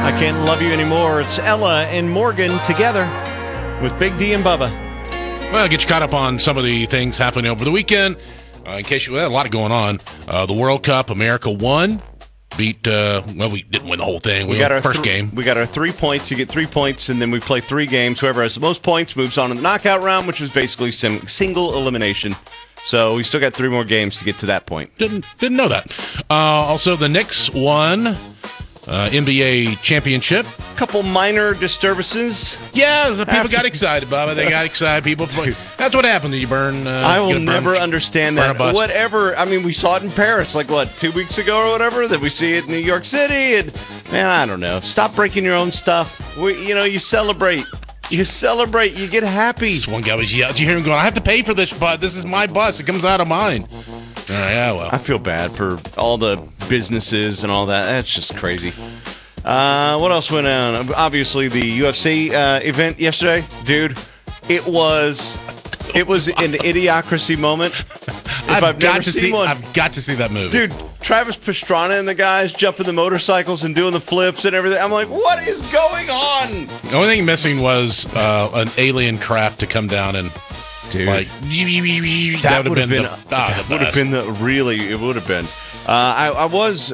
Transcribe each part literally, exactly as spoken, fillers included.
I Can't Love You Anymore. It's Ella and Morgan together with Big D and Bubba. Well, get you caught up on some of the things happening over the weekend. Uh, in case you, well, a lot going on. Uh, the World Cup, America won. Beat, uh, well, we didn't win the whole thing. We, we got our first th- game. We got our three points. You get three points, and then we play three games. Whoever has the most points moves on to the knockout round, which was basically sim- single elimination. So we still got three more games to get to that point. Didn't didn't know that. Uh, also, the Knicks won uh, N B A championship. Couple minor disturbances. Yeah, the people After- got excited, Bubba. They got excited. People, that's what happened. You burn. Uh, I will burn, never understand that. Whatever. I mean, we saw it in Paris, like what, two weeks ago or whatever. That we see it in New York City, and man, I don't know. Stop breaking your own stuff. We, you know, you celebrate. You celebrate. You get happy. This one guy was yelling. Did you hear him going, I have to pay for this, but this is my bus. It comes out of mine. Uh, yeah, well. I feel bad for all the businesses and all that. That's just crazy. Uh, what else went on? Obviously, the U F C uh, event yesterday. Dude, it was it was an idiocracy moment. If I've, I've got never to seen see, one. I've got to see that movie. Dude, Travis Pastrana and the guys jumping the motorcycles and doing the flips and everything. I'm like, what is going on? The only thing missing was uh, an alien craft to come down and Dude, like that, that would have been, been, been the, ah, that would have been the really it would have been. Uh, I, I was.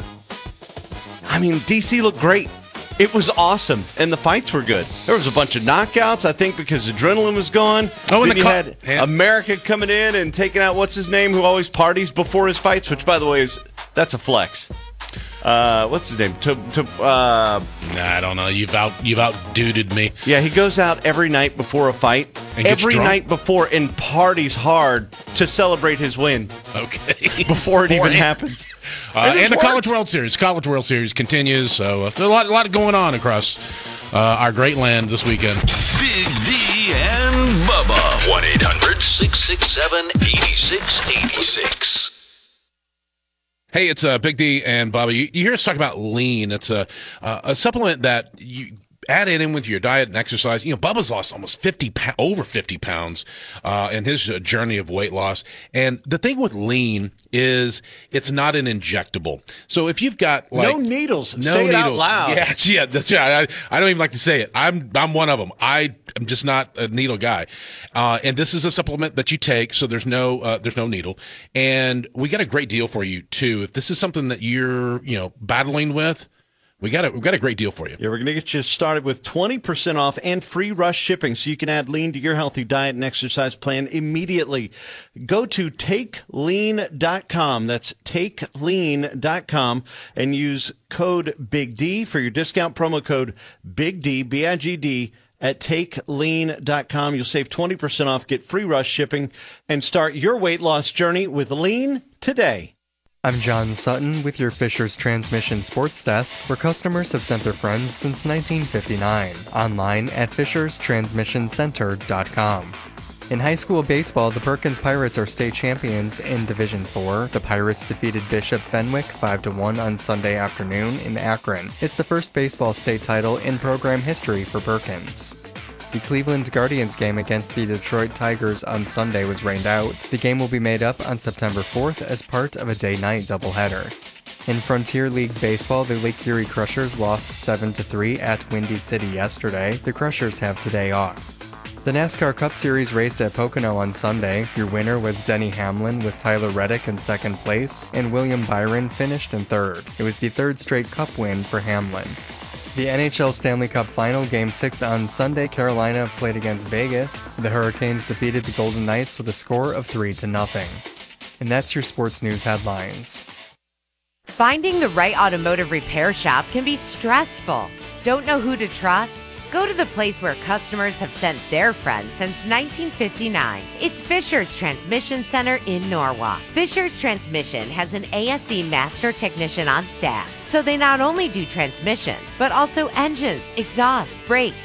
I mean, D C looked great. It was awesome, and the fights were good. There was a bunch of knockouts, I think, because adrenaline was gone. Oh, and then the you co- had yeah. America coming in and taking out what's his name, who always parties before his fights, which, by the way, is that's a flex. Uh, what's his name? To, to, uh, nah, I don't know. You've out you've outduded me. Yeah, he goes out every night before a fight, and every drunk? night before, and parties hard to celebrate his win. Okay, before it even happens. Uh, and the works. College World Series, College World Series continues. So uh, there's a lot, a lot going on across uh, our great land this weekend. Big D and Bubba, one eight hundred six six seven eight six eight six. Hey, it's uh, Big D and Bubba. You, you hear us talk about lean. It's a uh, a supplement that you add it in with your diet and exercise. You know, Bubba's lost almost fifty, over fifty pounds uh, in his uh, journey of weight loss. And the thing with lean is it's not an injectable. So if you've got like no needles, no say it needles, out loud. Yeah, yeah, that's right. I, I don't even like to say it. I'm I'm one of them. I am just not a needle guy. Uh, and this is a supplement that you take, so there's no uh, there's no needle. And we got a great deal for you too. If this is something that you're you know battling with. We got a, we've got a great deal for you. Yeah, we're going to get you started with twenty percent off and free rush shipping so you can add lean to your healthy diet and exercise plan immediately. Go to take lean dot com. That's take lean dot com and use code Big D for your discount promo code Big D, B I G D, at take lean dot com. You'll save twenty percent off, get free rush shipping, and start your weight loss journey with Lean today. I'm John Sutton with your Fisher's Transmission Sports Desk, where customers have sent their friends since nineteen fifty-nine. Online at fishers transmission center dot com. In high school baseball, the Perkins Pirates are state champions in Division four. The Pirates defeated Bishop Fenwick five to one on Sunday afternoon in Akron. It's the first baseball state title in program history for Perkins. The Cleveland Guardians game against the Detroit Tigers on Sunday was rained out. The game will be made up on September fourth as part of a day-night doubleheader. In Frontier League Baseball, the Lake Erie Crushers lost seven to three at Windy City yesterday. The Crushers have today off. The NASCAR Cup Series raced at Pocono on Sunday. Your winner was Denny Hamlin with Tyler Reddick in second place, and William Byron finished in third. It was the third straight Cup win for Hamlin. The N H L Stanley Cup Final Game six on Sunday, Carolina played against Vegas. The Hurricanes defeated the Golden Knights with a score of three to nothing. And that's your sports news headlines. Finding the right automotive repair shop can be stressful. Don't know who to trust? Go to the place where customers have sent their friends since nineteen fifty-nine. It's Fisher's Transmission Center in Norwalk. Fisher's Transmission has an A S E master technician on staff, so they not only do transmissions, but also engines, exhausts, brakes,